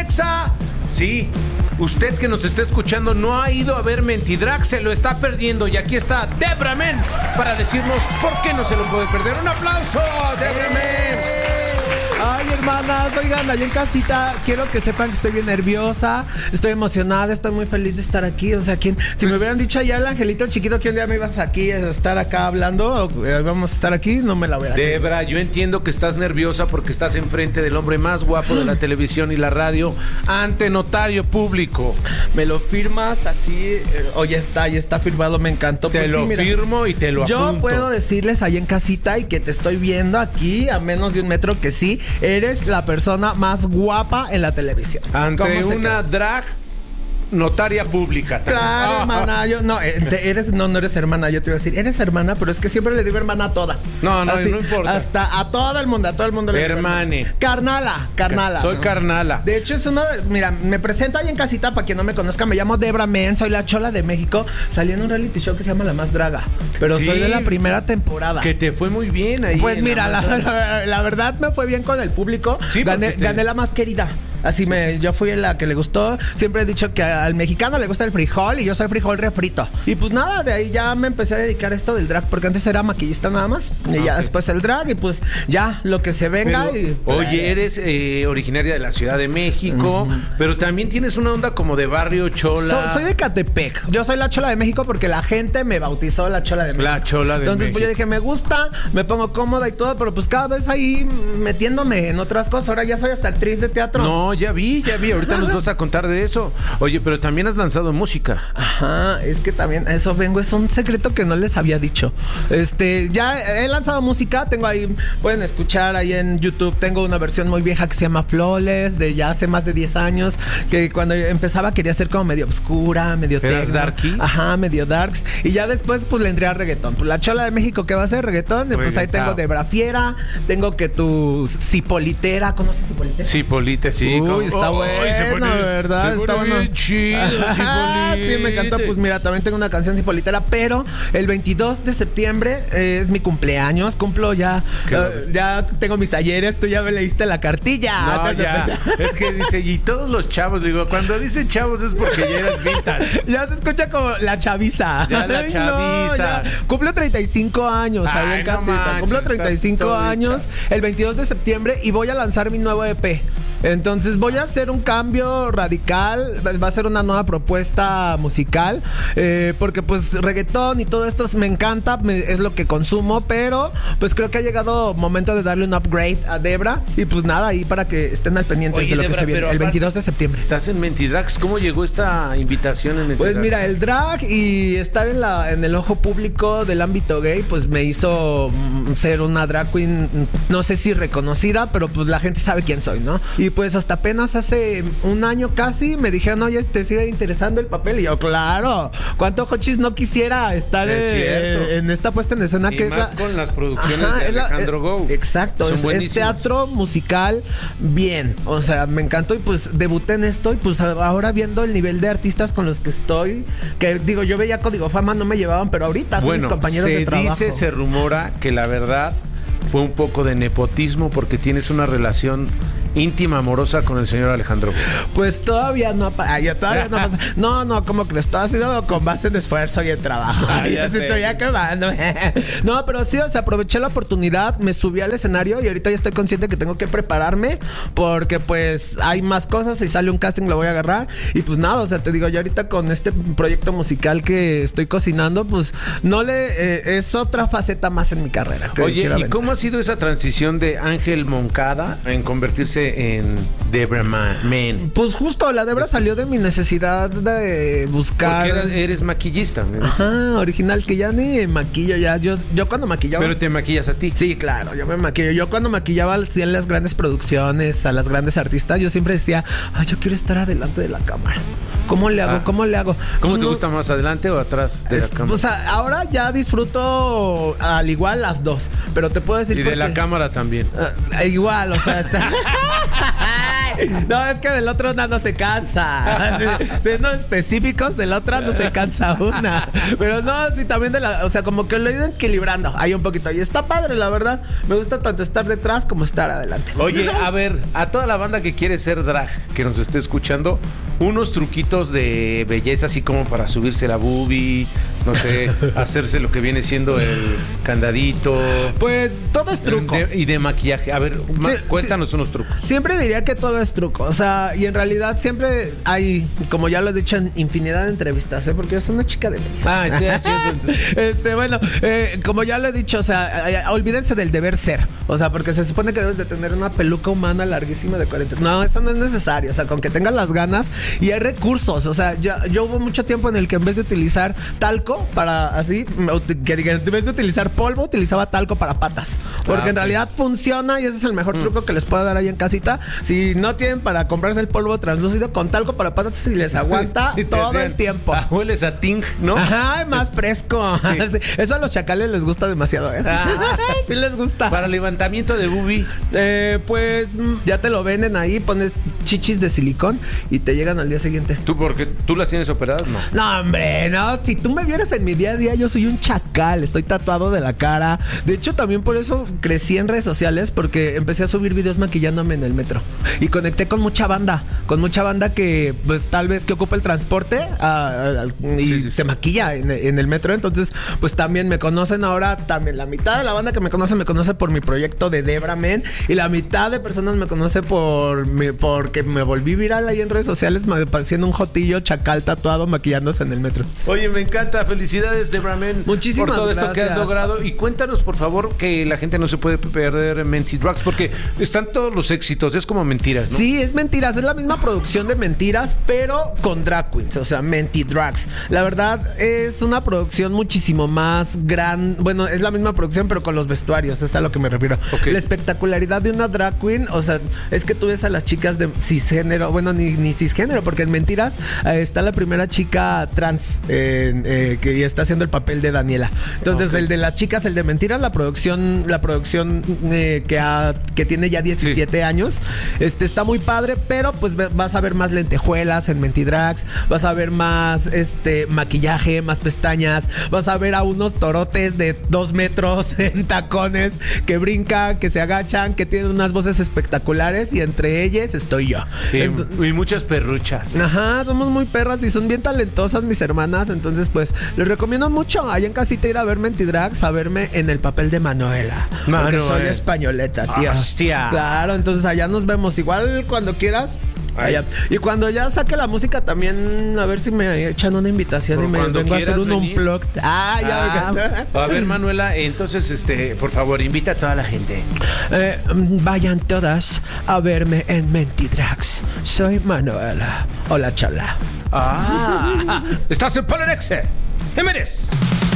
Exa. Sí, usted que nos está escuchando no ha ido a ver Mentidrag, se lo está perdiendo. Y aquí está Debra Men para decirnos por qué no se lo puede perder. ¡Un aplauso, Debra Men! Ay, hermanas, oigan, allá en casita, quiero que sepan que estoy bien nerviosa, estoy emocionada, estoy muy feliz de estar aquí. O sea, si me hubieran dicho allá el angelito chiquito que un día me ibas aquí a estar acá hablando, vamos a estar aquí, no me la hubiera. Debra, yo entiendo que estás nerviosa porque estás enfrente del hombre más guapo de la televisión y la radio, ante notario público. ¿Me lo firmas así? Ya está firmado, me encantó. Te lo firmo y te lo apunto. Yo puedo decirles allá en casita y que te estoy viendo aquí a menos de un metro que sí, eres la persona más guapa en la televisión. Ante una drag notaria pública. Claro, hermana. Yo no eres hermana. Yo te iba a decir, eres hermana, pero es que siempre le digo hermana a todas. No importa. Hasta a todo el mundo le digo hermane. Carnala. Soy ¿no? carnala. De hecho, mira, me presento ahí en casita para quien no me conozca. Me llamo Debra Men, soy la chola de México. Salí en un reality show que se llama La Más Draga. Pero sí, soy de la primera temporada. Que te fue muy bien ahí. Pues mira, la verdad me fue bien con el público. Sí, gané la más querida. Así yo fui la que le gustó. Siempre he dicho que al mexicano le gusta el frijol y yo soy frijol refrito. Y pues nada, de ahí ya me empecé a dedicar a esto del drag, porque antes era maquillista nada más. Y ya después el drag y pues ya lo que se venga. Oye, eres originaria de la Ciudad de México, pero también tienes una onda como de barrio chola. Soy de Catepec. Yo soy la chola de México porque la gente me bautizó la chola de México. La chola de Entonces, México. Pues yo dije, me gusta, me pongo cómoda y todo, pero pues cada vez ahí metiéndome en otras cosas. Ahora ya soy hasta actriz de teatro. No, ya vi, ahorita nos vas a contar de eso. Oye, pero también has lanzado música. Ajá, es que también a eso vengo, es un secreto que no les había dicho. Ya he lanzado música, tengo ahí, pueden escuchar ahí en YouTube, tengo una versión muy vieja que se llama Flawless, de ya hace más de 10 años, que cuando empezaba quería ser como medio oscura, medio ¿Eras darky? Ajá, medio darks, y ya después pues le entré a reggaetón. Pues la chola de México, ¿qué va a ser? Reggaetón, pues ahí tengo Debra Fiera, tengo que tu Cipolitera, ¿conoces Cipolitera? Cipolite, sí. Uy, está bueno, ¿verdad? Está bueno. Bien chido, sí, me encantó. Pues mira, también tengo una canción cipolitera, pero el 22 de septiembre es mi cumpleaños. Cumplo ya. Ya tengo mis ayeres. Tú ya me leíste la cartilla. No, ya. Es que dice, y todos los chavos, digo, cuando dicen chavos es porque ya eres vintage. Ya se escucha como la chaviza. Ya la chaviza. No, cumplo 35 años ahí en casita. Cumplo 35 años el 22 de septiembre y voy a lanzar mi nuevo EP. Entonces voy a hacer un cambio radical, va a ser una nueva propuesta musical, porque pues reggaetón y todo esto me encanta, es lo que consumo, pero pues creo que ha llegado momento de darle un upgrade a Debra y pues nada, ahí para que estén al pendiente. Oye, de lo Debra, que se viene el 22 de septiembre. Estás en Mentidrags, ¿cómo llegó esta invitación en Mentidrags? Pues mira, el drag y estar en el ojo público del ámbito gay pues me hizo ser una drag queen, no sé si reconocida, pero pues la gente sabe quién soy, ¿no? Y pues hasta apenas hace un año casi me dijeron, oye, ¿te sigue interesando el papel? Y yo, claro, ¿cuánto Jochis no quisiera estar en esta puesta en escena? Y que más con las producciones de Alejandro Gou. Exacto, es teatro musical bien, o sea, me encantó y pues debuté en esto y pues ahora viendo el nivel de artistas con los que estoy, que digo, yo veía Código Fama, no me llevaban, pero ahorita son mis compañeros de trabajo. Se rumora que la verdad fue un poco de nepotismo porque tienes una relación íntima, amorosa con el señor Alejandro. Pues todavía no pasa. No, ¿cómo crees? Todo ha sido con base en esfuerzo y en trabajo. Ya estoy acabando. No, pero sí, o sea, aproveché la oportunidad, me subí al escenario y ahorita ya estoy consciente que tengo que prepararme porque pues hay más cosas, si sale un casting lo voy a agarrar y pues nada, o sea, te digo, yo ahorita con este proyecto musical que estoy cocinando, pues es otra faceta más en mi carrera. Oye, ¿y cómo ha sido esa transición de Ángel Moncada en convertirse en Debra Men? Pues justo, la Debra salió de mi necesidad de buscar. Porque eres maquillista, ¿me dices? Ajá, original, que ya ni maquillo ya. Yo cuando maquillaba. Pero te maquillas a ti. Sí, claro, yo me maquillo. Yo cuando maquillaba en las grandes producciones, a las grandes artistas, yo siempre decía, yo quiero estar adelante de la cámara. ¿Cómo le hago? ¿Cómo te gusta más, adelante o atrás de la cámara? Pues ahora ya disfruto al igual las dos, pero te puedo decir. Y de la cámara también. Igual, o sea, está. No, es que del otro una no se cansa. Siendo específicos, del otro no se cansa una. Pero no, sí, también o sea, como que lo he ido equilibrando. Hay un poquito. Y está padre, la verdad. Me gusta tanto estar detrás como estar adelante. Oye, a ver, a toda la banda que quiere ser drag, que nos esté escuchando, unos truquitos de belleza, así como para subirse la boobie, no sé, hacerse lo que viene siendo el candadito. Pues todo es truco. Y de maquillaje. A ver, cuéntanos unos trucos. Siempre diría que todo es truco. O sea, y en realidad siempre hay, como ya lo he dicho en infinidad de entrevistas, porque yo soy una chica de media. Estoy haciendo. Bueno, como ya lo he dicho, o sea, olvídense del deber ser. O sea, porque se supone que debes de tener una peluca humana larguísima de 40. No, eso no es necesario. O sea, con que tengas las ganas y hay recursos. O sea, yo hubo mucho tiempo en el que en vez de utilizar talco para así, que en vez de utilizar polvo, utilizaba talco para patas. Porque en realidad funciona y ese es el mejor truco que les puedo dar ahí en casita. Si no tienen para comprarse el polvo translúcido, con talco para patas y les aguanta todo el tiempo. Hueles a Ting, ¿no? Ajá, más fresco. Sí. Eso a los chacales les gusta demasiado, ¿eh? Sí les gusta. Para levantamiento de boobie. Pues ya te lo venden ahí, pones chichis de silicón y te llegan al día siguiente. ¿Tú porque tú las tienes operadas? No. No, hombre, no. Si tú me vieras en mi día a día, yo soy un chacal. Estoy tatuado de la cara. De hecho, también por eso crecí en redes sociales, porque empecé a subir videos maquillándome en el metro. Y conecté con mucha banda. Con mucha banda que, pues, tal vez que ocupa el transporte y se maquilla en el metro. Entonces, pues, también me conocen ahora. También la mitad de la banda que me conoce por mi proyecto de Debra Men. Y la mitad de personas me conoce porque me volví viral ahí en redes sociales, pareciendo un jotillo chacal tatuado maquillándose en el metro. Oye, me encanta. Felicidades, Debra Men. Muchísimas por todo gracias. Esto que has logrado. Y cuéntanos, por favor, que la gente no se puede perder Mentidrags, porque están todos los éxitos. Es como Mentiras, ¿no? Sí, es Mentiras. Es la misma producción de Mentiras, pero con drag queens. O sea, Mentidrags. La verdad, es una producción muchísimo más grande. Bueno, es la misma producción, pero con los vestuarios. Es a lo que me refiero. Okay. La espectacularidad de una drag queen, o sea, es que tú ves a las chicas de cisgénero. Bueno, ni cisgénero, porque en Mentiras está la primera chica trans que está haciendo el papel de Daniela. Entonces, el de las chicas, el de Mentiras, la producción que tiene ya 17 años, está muy padre, pero pues vas a ver más lentejuelas en Mentidrags, vas a ver más maquillaje, más pestañas, vas a ver a unos torotes de 2 metros en tacones que brincan, que se agachan, que tienen unas voces espectaculares, y entre ellas estoy yo. Y muchas perruchas. Ajá, somos muy perras y son bien talentosas mis hermanas. Entonces, pues, les recomiendo mucho allá en casita ir a ver Mentidrags, a verme en el papel de Manuela. Porque soy españoleta, tío. ¡Hostia! Claro, entonces allá nos vemos. Igual cuando quieras. Allá. Y cuando ya saque la música también, a ver si me echan una invitación y me vengo a hacer un unplugged. A ver, Manuela, entonces, por favor, invita a toda la gente. Vayan todas a verme en Mentidrags. Soy Manuela. Hola, chala. Estás en Polerexe. Jiménez.